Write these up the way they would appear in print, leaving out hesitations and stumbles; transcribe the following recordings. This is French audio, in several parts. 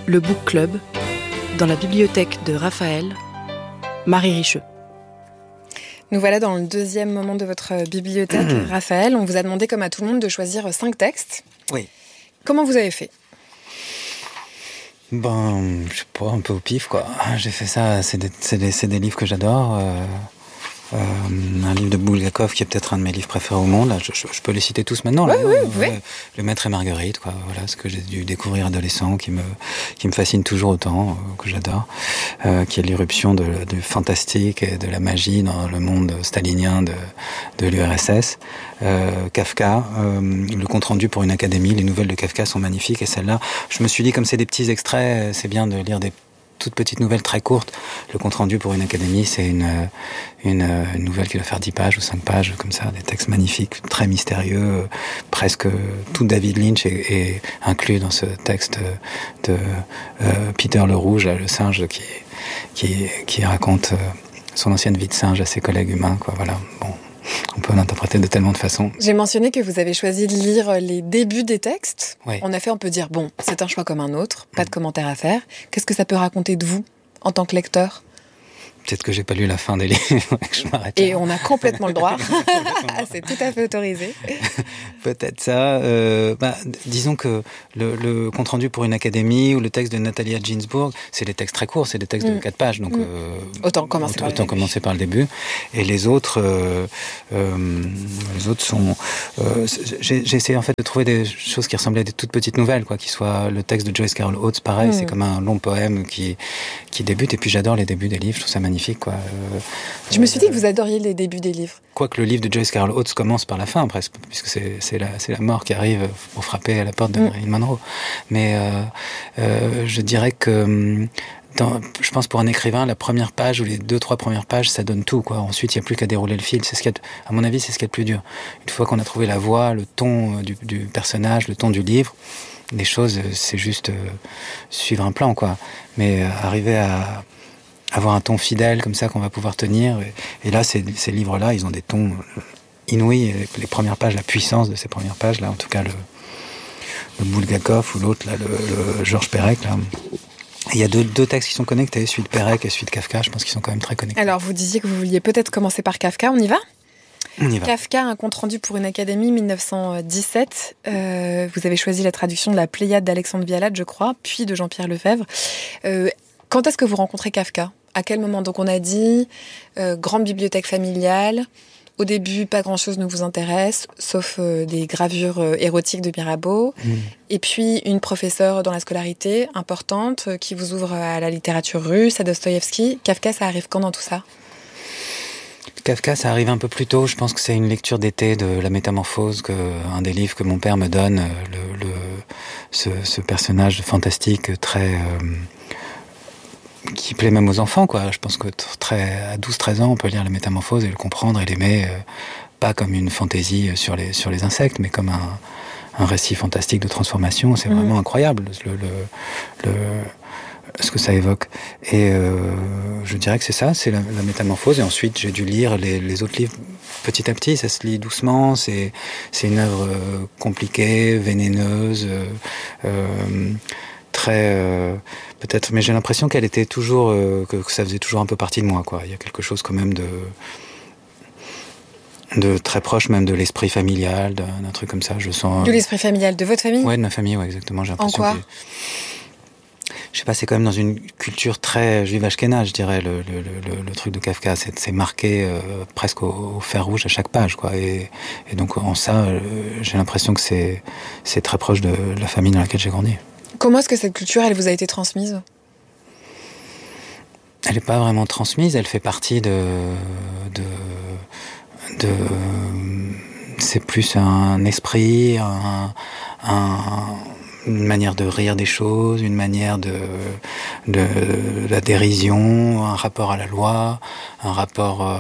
le Book Club, dans la bibliothèque de Raphaël, Marie Richeux. Nous voilà dans le deuxième moment de votre bibliothèque, Raphaël. On vous a demandé, comme à tout le monde, de choisir 5 textes. Oui. Comment vous avez fait ? Je sais pas, un peu au pif, quoi. J'ai fait ça, c'est des livres que j'adore. Un livre de Bulgakov qui est peut-être un de mes livres préférés au monde. Là, je peux les citer tous maintenant. Là, oui. Le Maître et Marguerite, quoi. Voilà, ce que j'ai dû découvrir adolescent, qui me fascine toujours autant, que j'adore, qui est l'irruption du fantastique et de la magie dans le monde stalinien de l'URSS. Kafka, le compte rendu pour une académie, les nouvelles de Kafka sont magnifiques, et celle-là, je me suis dit, comme c'est des petits extraits, c'est bien de lire des toute petite nouvelle très courte. Le compte rendu pour une académie, c'est une nouvelle qui doit faire 10 pages ou 5 pages, comme ça, des textes magnifiques, très mystérieux, presque tout David Lynch est inclus dans ce texte de Peter le Rouge, le singe qui raconte son ancienne vie de singe à ses collègues humains, quoi. Voilà. Bon. On peut l'interpréter de tellement de façons. J'ai mentionné que vous avez choisi de lire les débuts des textes. Oui. En effet, on peut dire, c'est un choix comme un autre, pas de commentaire à faire. Qu'est-ce que ça peut raconter de vous, en tant que lecteur ? Peut-être que j'ai pas lu la fin des livres, que je m'arrête. Et on a complètement le droit. C'est tout à fait autorisé. Peut-être ça. Disons que le compte-rendu pour une académie ou le texte de Natalia Ginzburg, c'est des textes très courts, c'est des textes de 4 pages. Donc, autant commencer par le début. Et les autres sont... j'ai essayé en fait de trouver des choses qui ressemblaient à des toutes petites nouvelles, quoi, qui soient le texte de Joyce Carol Oates, pareil, c'est comme un long poème qui débute. Et puis j'adore les débuts des livres, je trouve ça magnifique, quoi. Je me suis dit que vous adoriez les débuts des livres. Quoique le livre de Joyce Carol Oates commence par la fin, presque, puisque c'est la mort qui arrive pour frapper à la porte de Marilyn Monroe. Mais je dirais que je pense pour un écrivain, la première page ou les 2-3 premières pages, ça donne tout, quoi. Ensuite, il n'y a plus qu'à dérouler le fil. À mon avis, c'est ce qu'il y a de plus dur. Une fois qu'on a trouvé la voix, le ton du personnage, le ton du livre, les choses, c'est juste suivre un plan, quoi. Mais arriver à avoir un ton fidèle comme ça qu'on va pouvoir tenir. Et là, ces livres-là, ils ont des tons inouïs. Et les premières pages, la puissance de ces premières pages, là, en tout cas le Bulgakov ou l'autre, là, le Georges Perec, là. Il y a deux textes qui sont connectés, celui de Perec et celui de Kafka, je pense qu'ils sont quand même très connectés. Alors, vous disiez que vous vouliez peut-être commencer par Kafka, on y va ? On y va. Kafka, un compte rendu pour une académie, 1917. Vous avez choisi la traduction de la Pléiade d'Alexandre Vialat, je crois, puis de Jean-Pierre Lefebvre. Quand est-ce que vous rencontrez Kafka ? À quel moment ? Donc on a dit grande bibliothèque familiale. Au début, pas grand-chose ne vous intéresse, sauf des gravures érotiques de Mirabeau. Et puis une professeure dans la scolarité importante qui vous ouvre à la littérature russe, à Dostoïevski. Kafka, ça arrive quand dans tout ça ? Kafka, ça arrive un peu plus tôt. Je pense que c'est une lecture d'été de La Métamorphose, un des livres que mon père me donne. Ce personnage fantastique très... qui plaît même aux enfants, quoi. Je pense que à 12-13 ans, on peut lire La Métamorphose et le comprendre et l'aimer, pas comme une fantaisie sur les insectes, mais comme un récit fantastique de transformation. C'est vraiment incroyable, ce que ça évoque. Et je dirais que c'est ça, c'est la Métamorphose. Et ensuite, j'ai dû lire les autres livres petit à petit. Ça se lit doucement. C'est une œuvre compliquée, vénéneuse, très... peut-être, mais j'ai l'impression qu'elle était toujours... que ça faisait toujours un peu partie de moi, quoi. Il y a quelque chose quand même de très proche même de l'esprit familial, d'un truc comme ça, je sens... De l'esprit familial de votre famille ? Ouais, de ma famille, ouais, exactement. J'ai l'impression en quoi ? Je sais pas, c'est quand même dans une culture très juive ashkénaze, je dirais, le truc de Kafka. C'est marqué presque au fer rouge à chaque page, quoi. Et donc, en ça, j'ai l'impression que c'est très proche de la famille dans laquelle j'ai grandi. Comment est-ce que cette culture, elle vous a été transmise ? Elle n'est pas vraiment transmise, elle fait partie c'est plus un esprit, une manière de rire des choses, une manière de la dérision, un rapport à la loi, un rapport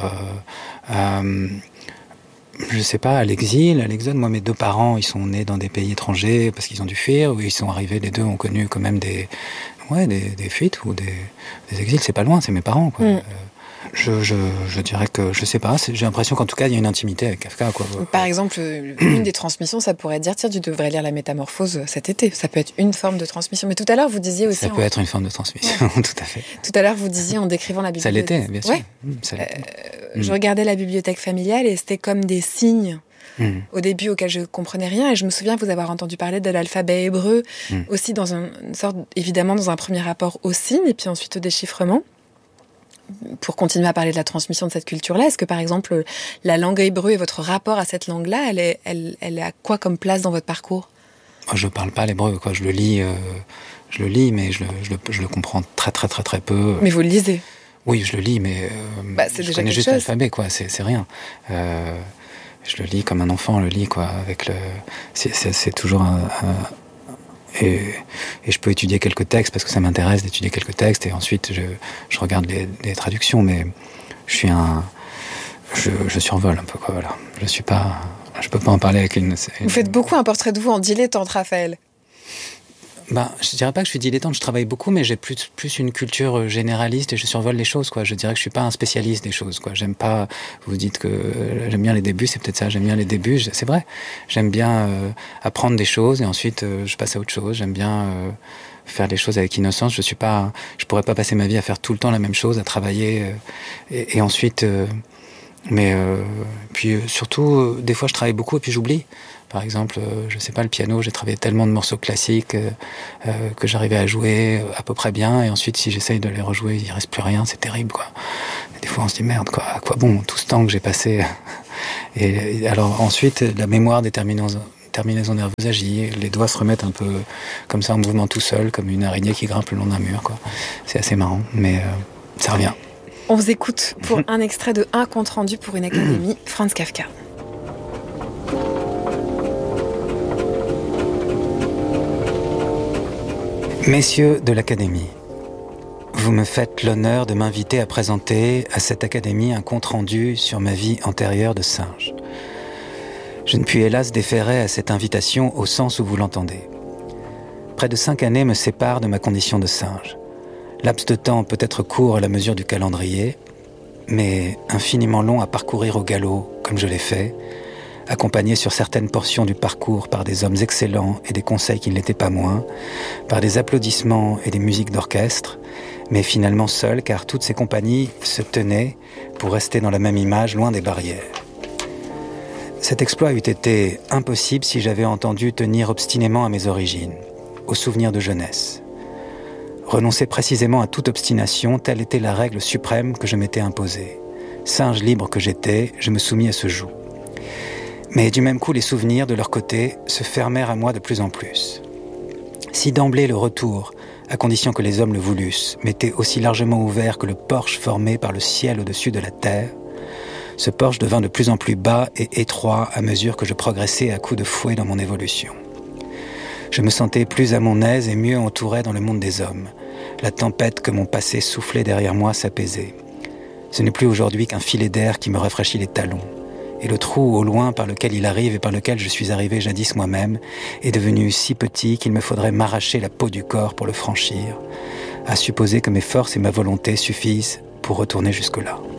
je sais pas, à l'exil, à l'exode. Moi, mes 2 parents, ils sont nés dans des pays étrangers parce qu'ils ont dû fuir, ou ils sont arrivés, les 2 ont connu quand même des fuites ou des exils. C'est pas loin, c'est mes parents, quoi. Je dirais que, je sais pas, j'ai l'impression qu'en tout cas, il y a une intimité avec Kafka, quoi. Par exemple, une des transmissions, ça pourrait dire, tiens, tu devrais lire La Métamorphose cet été. Ça peut être une forme de transmission. Mais tout à l'heure, vous disiez aussi... Ça peut être une forme de transmission, tout à fait. Tout à l'heure, vous disiez en décrivant la bibliothèque... Ça l'était, bien sûr. Ouais. Ça l'était. Je regardais la bibliothèque familiale et c'était comme des signes au début auxquels je comprenais rien. Et je me souviens vous avoir entendu parler de l'alphabet hébreu, aussi dans une sorte, évidemment, dans un premier rapport aux signes et puis ensuite au déchiffrement. Pour continuer à parler de la transmission de cette culture-là, est-ce que, par exemple, la langue hébreu et votre rapport à cette langue-là, elle a quoi comme place dans votre parcours ? Moi, je parle pas l'hébreu, quoi. Je le lis, mais je le comprends très, très, très, très peu. Mais vous le lisez ? Oui, je le lis, mais c'est je déjà connais quelque juste chose. l'alphabet, quoi. C'est rien. Je le lis comme un enfant le lit, quoi. C'est toujours et je peux étudier quelques textes parce que ça m'intéresse d'étudier quelques textes et ensuite je regarde les traductions, mais je survole un peu, quoi. Voilà. Je peux pas en parler avec une. Vous faites beaucoup un portrait de vous en dilettante, Raphaël. Je dirais pas que je suis dilettante, je travaille beaucoup, mais j'ai plus une culture généraliste et je survole les choses, quoi. Je dirais que je suis pas un spécialiste des choses, quoi. J'aime pas, vous dites que j'aime bien les débuts, c'est peut-être ça, j'aime bien les débuts, c'est vrai. J'aime bien apprendre des choses et ensuite je passe à autre chose. J'aime bien faire les choses avec innocence. Je pourrais pas passer ma vie à faire tout le temps la même chose, à travailler et ensuite... puis surtout, des fois je travaille beaucoup et puis j'oublie. Par exemple, je sais pas, le piano, j'ai travaillé tellement de morceaux classiques que j'arrivais à jouer à peu près bien, et ensuite si j'essaye de les rejouer, il reste plus rien, c'est terrible, quoi. Et des fois on se dit merde, quoi, à quoi bon tout ce temps que j'ai passé. Et alors ensuite, la mémoire des terminaisons nerveuses agit, les doigts se remettent un peu comme ça en mouvement tout seul, comme une araignée qui grimpe le long d'un mur, quoi. C'est assez marrant, mais ça revient. On vous écoute pour un extrait de Un compte rendu pour une académie, Franz Kafka. Messieurs de l'Académie, vous me faites l'honneur de m'inviter à présenter à cette Académie un compte-rendu sur ma vie antérieure de singe. Je ne puis hélas déférer à cette invitation au sens où vous l'entendez. Près de 5 années me séparent de ma condition de singe. Laps de temps peut être court à la mesure du calendrier, mais infiniment long à parcourir au galop, comme je l'ai fait, accompagné sur certaines portions du parcours par des hommes excellents et des conseils qui ne l'étaient pas moins, par des applaudissements et des musiques d'orchestre, mais finalement seul, car toutes ces compagnies se tenaient pour rester dans la même image, loin des barrières. Cet exploit eût été impossible si j'avais entendu tenir obstinément à mes origines, aux souvenirs de jeunesse. Renoncer précisément à toute obstination, telle était la règle suprême que je m'étais imposée. Singe libre que j'étais, je me soumis à ce joug. Mais du même coup, les souvenirs, de leur côté, se fermèrent à moi de plus en plus. Si d'emblée le retour, à condition que les hommes le voulussent, m'était aussi largement ouvert que le porche formé par le ciel au-dessus de la terre, ce porche devint de plus en plus bas et étroit à mesure que je progressais à coups de fouet dans mon évolution. Je me sentais plus à mon aise et mieux entouré dans le monde des hommes. La tempête que mon passé soufflait derrière moi s'apaisait. Ce n'est plus aujourd'hui qu'un filet d'air qui me rafraîchit les talons. Et le trou au loin par lequel il arrive et par lequel je suis arrivé jadis moi-même est devenu si petit qu'il me faudrait m'arracher la peau du corps pour le franchir, à supposer que mes forces et ma volonté suffisent pour retourner jusque-là.